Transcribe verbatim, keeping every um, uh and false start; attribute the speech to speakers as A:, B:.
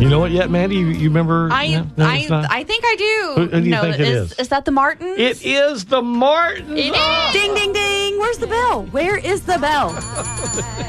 A: know it yet, Mandy? You, you remember?
B: I
A: No, no,
B: I,
A: it's not?
B: I think I do.
A: Who- who do you
B: no,
A: think it
B: is,
A: is?
B: is that the Martins?
A: It is the Martins.
B: It is.
C: Ding, ding, ding. Where's the bell? Where is the bell?